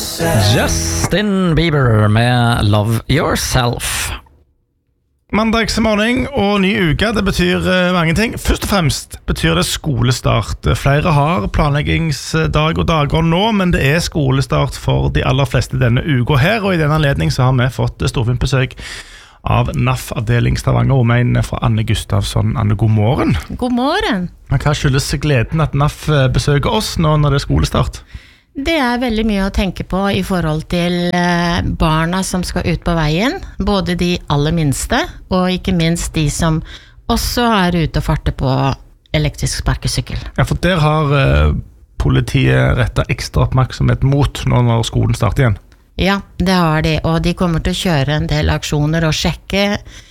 Justin Bieber med Love Yourself. Mandagsmorgen og ny uke, det betyr mange ting. Først og fremst betyr det skolestart. Flere har planleggingsdag og dager nå, men det er skolestart for de aller fleste denne uka her, og i denne anledning så har vi fått storfint besøk av NAF-avdeling Stavanger Omegn fra Anne Gustavsson. Anne, god morgen. God morgen. Men hva skyldes gleden at NAF besøker oss nå når det er skolestart? Det er veldig mye å tenke på i forhold til barna som skal ut på veien, både de aller minste, og ikke minst de som også er ute og farter på elektrisk sparkesykkel. Ja, for der har politiet rettet ekstra oppmerksomhet mot nå når skolen starter igjen. Ja, det har de, og de kommer til å kjøre en del aksjoner og sjekke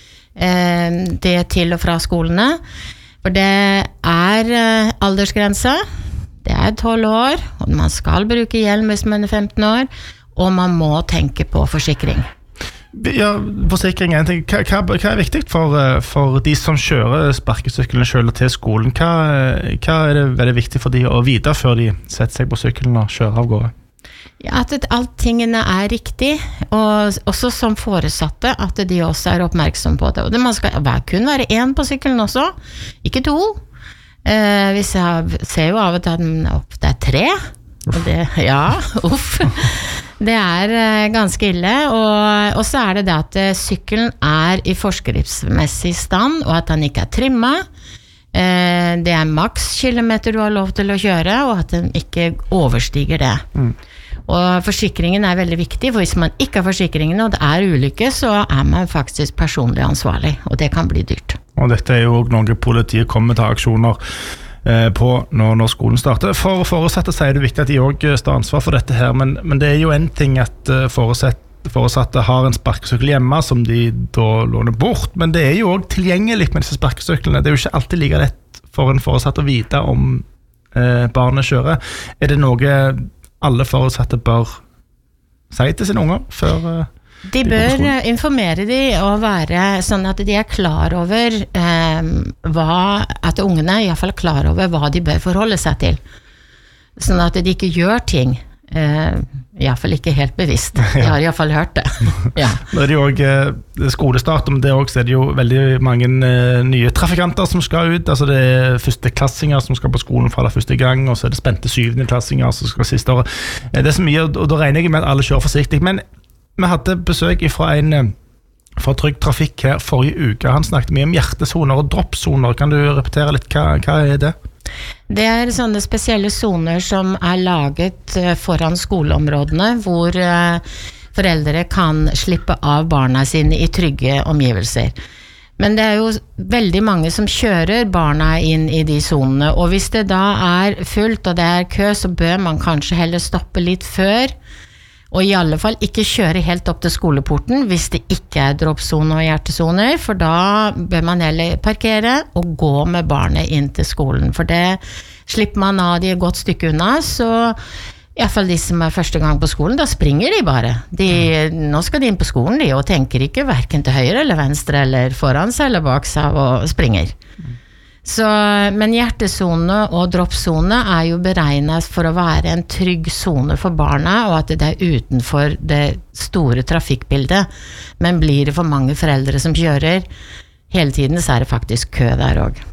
det til og fra skolene, for det er aldersgrense. Det er 12 år, og man skal bruke hjelm hvis man er 15 år, og man må tenke på forsikring. Ja, forsikring er en ting. Hva er viktig for de som kjører sparkesykkelen selv til skolen? Hva er det veldig viktig for de å vite før de setter seg på sykkelen og kjører av gårde? Ja, at alt tingene er riktig, og også som foresatte, at de også er oppmerksom på det. Og man skal kun være en på sykkelen også, ikke to. Vi ser jo av og til at det er 3 og det, ja, uff det er ganske ille og så er det at sykkelen er i forskriftsmessig stand og at den ikke er trimmet det er maks kilometer du har lov til å kjøre og at den ikke overstiger det og forsikringen er veldig viktig for hvis man ikke har forsikringen og det er ulykke så er man faktisk personlig ansvarlig og det kan bli dyrt. Og dette er jo noe politiet kommer til aksjoner på når skolen starter. For foresatte sier det viktig at de også står ansvar for dette her, men det er jo en ting at foresatte har en sparkesykkel hjemme som de da låner bort, men det er jo også tilgjengelig med disse sparkesyklene. Det er jo ikke alltid like lett for en foresatt å vite om barnet kjører. Er det noe alle foresatte bør si til sine unger før... De bør informere de og være sånn at de er klar over at ungene er i hvert fall klar over hva de bør forholde seg til. Sånn at de ikke gjør ting, i hvert fall ikke helt bevisst. Jeg har i hvert fall hørt det. Ja. Det er jo også skolestart, men det også er det jo veldig mange nye trafikanter som skal ut. Altså det er førsteklassinger som skal på skolen for første gang, og så er det spente syvendeklassinger som skal siste året. Det er så mye, og da regner jeg med at alle kjører forsiktig, men vi hadde besøk fra en fra Trygg Trafikk her forrige uke. Han snakket mye om hjertesoner og droppsoner. Kan du repetere litt? Hva er det? Det er sånne spesielle soner som er laget foran skoleområdene, hvor foreldre kan slippe av barna sine i trygge omgivelser. Men det er jo veldig mange som kjører barna inn i de sonene, og hvis det da er fullt og det er kø, så bør man kanskje heller stoppe litt før, og i alle fall ikke kjøre helt opp til skoleporten hvis det ikke er droppsone og hjertesoner, for da bør man heller parkere og gå med barnet inn til skolen, for det slipper man av de et godt stykke unna, så i hvert fall de som er første gang på skolen, da springer de bare. Nå skal de inn på skolen de, og tenker ikke hverken til høyre eller venstre, eller foran seg eller bak seg, og springer. Så, men hjertesone og droppsone er jo beregnet for å være en trygg zone for barna, og at det er utenfor det store trafikkbildet. Men blir det for mange foreldre som kjører hele tiden, så er det faktisk kø der også.